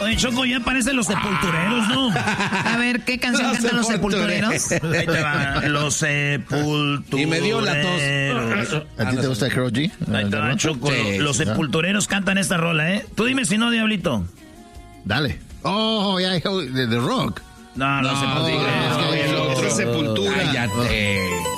Oye, Choco, ya parecen los Sepultureros, ¿no? A ver, ¿qué canción cantan los Sepultureros? Ahí te va, los Sepultureros. Y me dio la tos. ¿A ti te gusta Karol G? Ahí te va, Choco. Sí, los Sepultureros cantan esta rola, ¿eh? Tú dime si no, Diablito. Dale. Oh, ya, de Rock. No, Sepultureros. El otro Sepultura. Cállate.